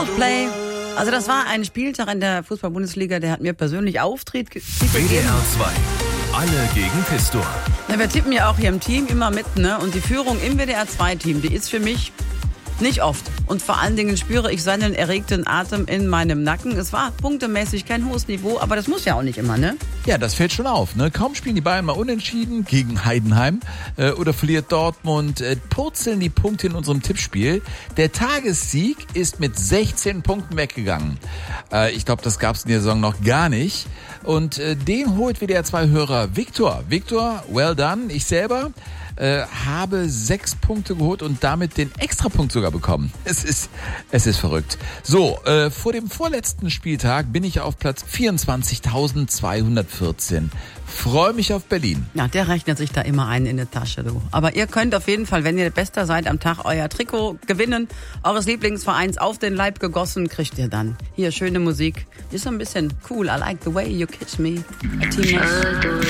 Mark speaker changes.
Speaker 1: Coldplay. Also das war ein Spieltag in der Fußball-Bundesliga, der hat mir persönlich Auftritt gegeben.
Speaker 2: WDR 2. Alle gegen Pistor.
Speaker 1: Na, wir tippen ja auch hier im Team immer mit, ne? Und die Führung im WDR 2-Team, die ist für mich nicht oft. Und vor allen Dingen spüre ich seinen erregten Atem in meinem Nacken. Es war punktemäßig kein hohes Niveau, aber das muss ja auch nicht immer, ne?
Speaker 3: Ja, das fällt schon auf, ne? Kaum spielen die Bayern mal unentschieden gegen Heidenheim oder verliert Dortmund, purzeln die Punkte in unserem Tippspiel. Der Tagessieg ist mit 16 Punkten weggegangen. Ich glaube, das gab es in der Saison noch gar nicht. Und den holt WDR 2-Hörer Victor. Victor, well done. Ich selber habe 6 Punkte geholt und damit den Extrapunkt sogar bekommen. Es ist verrückt. So, vor dem vorletzten Spieltag bin ich auf Platz 24.214. Freue mich auf Berlin.
Speaker 1: Ja, der rechnet sich da immer ein in die Tasche, du. Aber ihr könnt auf jeden Fall, wenn ihr Bester seid, am Tag euer Trikot gewinnen, eures Lieblingsvereins auf den Leib gegossen, kriegt ihr dann. Hier schöne Musik. Ist so ein bisschen cool. I like the way you kiss me.